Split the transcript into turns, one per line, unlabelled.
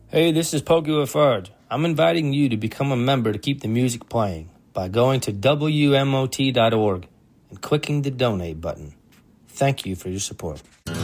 Hey, this is Pokey Lafarge. I'm inviting you to become a member to keep the music playing by going to WMOT.org and clicking the donate button. Thank you for your support.